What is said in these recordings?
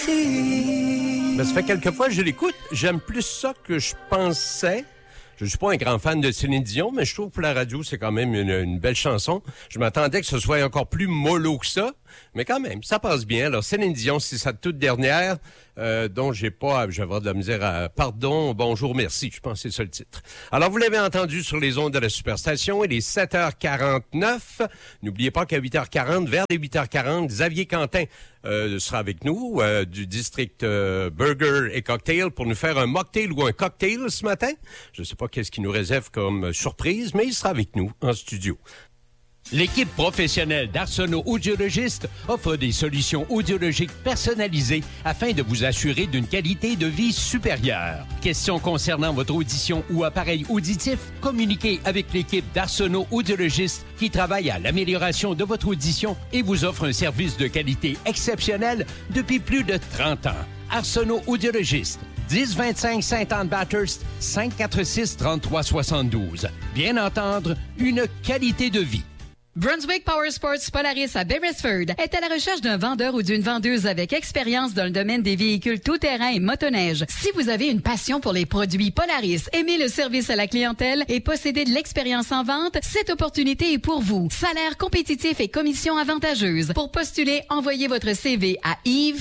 Ben, ça fait quelques fois que je l'écoute. J'aime plus ça que je pensais. Je suis pas un grand fan de Céline Dion, mais je trouve que pour la radio, c'est quand même une belle chanson. Je m'attendais que ce soit encore plus mollo que ça, mais quand même, ça passe bien. Alors, Céline Dion, c'est sa toute dernière, dont je vais avoir de la misère à... Pardon, bonjour, merci. Je pense que c'est ça le titre. Alors, vous l'avez entendu sur les ondes de la Superstation. Il est 7h49. N'oubliez pas qu'à 8h40, vers les 8h40, Xavier Quentin sera avec nous du district Burger et Cocktail pour nous faire un mocktail ou un cocktail ce matin. Je ne sais pas qu'est-ce qu'il nous réserve comme surprise, mais il sera avec nous en studio. L'équipe professionnelle d'Arsenault Audiologistes offre des solutions audiologiques personnalisées afin de vous assurer d'une qualité de vie supérieure. Questions concernant votre audition ou appareil auditif? Communiquez avec l'équipe d'Arsenault Audiologistes qui travaille à l'amélioration de votre audition et vous offre un service de qualité exceptionnel depuis plus de 30 ans. Arsenault Audiologistes, 1025 Saint-Anne-Bathurst, 546-3372. Bien entendre, une qualité de vie. Brunswick Powersports Polaris à Beresford est à la recherche d'un vendeur ou d'une vendeuse avec expérience dans le domaine des véhicules tout-terrain et motoneige. Si vous avez une passion pour les produits Polaris, aimez le service à la clientèle et possédez de l'expérience en vente, cette opportunité est pour vous. Salaire compétitif et commission avantageuse. Pour postuler, envoyez votre CV à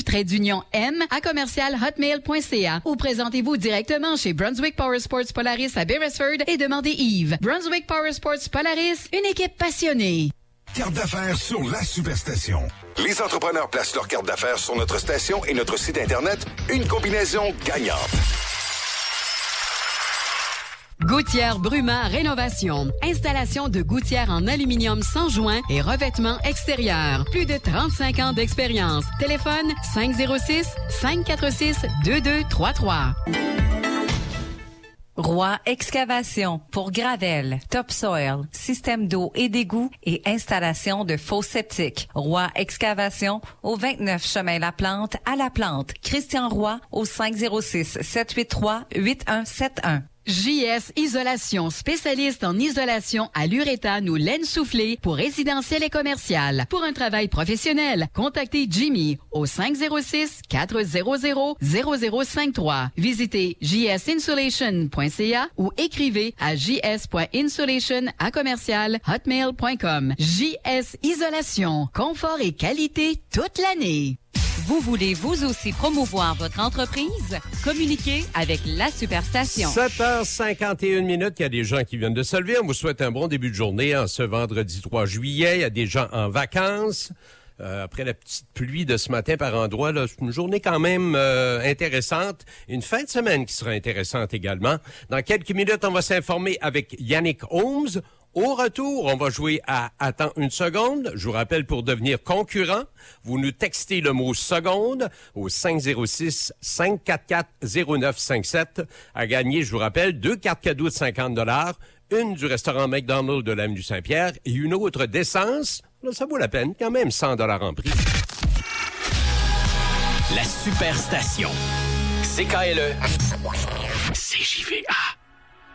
yves-m@commercialhotmail.ca ou présentez-vous directement chez Brunswick Powersports Polaris à Beresford et demandez Yves. Brunswick Powersports Polaris, une équipe passionnée. Carte d'affaires sur la Superstation. Les entrepreneurs placent leur carte d'affaires sur notre station et notre site Internet. Une combinaison gagnante. Gouttière Bruma Rénovation. Installation de gouttières en aluminium sans joint et revêtement extérieur. Plus de 35 ans d'expérience. Téléphone 506-546-2233. Roy Excavation pour gravel, topsoil, système d'eau et d'égout et installation de faux septiques. Roy Excavation au 29 chemin La Plante à La Plante. Christian Roy au 506-783-8171. JS Isolation, spécialiste en isolation à l'uréthane ou laine soufflée pour résidentiel et commercial. Pour un travail professionnel, contactez Jimmy au 506-400-0053. Visitez jsinsulation.ca ou écrivez à js.insulation@hotmail.com. JS Isolation, confort et qualité toute l'année. Vous voulez vous aussi promouvoir votre entreprise? Communiquez avec la Superstation. 7h51 minutes, il y a des gens qui viennent de se lever. On vous souhaite un bon début de journée en ce vendredi 3 juillet. Il y a des gens en vacances. Après la petite pluie de ce matin par endroits, là, c'est une journée quand même intéressante. Une fin de semaine qui sera intéressante également. Dans quelques minutes, on va s'informer avec Yannick Holmes. Au retour, on va jouer à « Attends une seconde ». Je vous rappelle, pour devenir concurrent, vous nous textez le mot « seconde » au 506-544-0957. À gagner, je vous rappelle, 2 cartes cadeaux de 50$, une du restaurant McDonald's de l'avenue Saint-Pierre et une autre d'essence. Là, ça vaut la peine, quand même 100$ en prix. La Superstation. CKLE. CJVA.